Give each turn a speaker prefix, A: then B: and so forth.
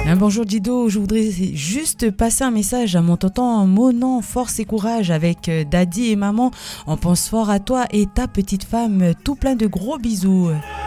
A: Bonjour Dido, je voudrais juste passer un message à mon tonton Monan, force et courage avec Daddy et maman. On pense fort à toi et ta petite femme, tout plein de gros bisous.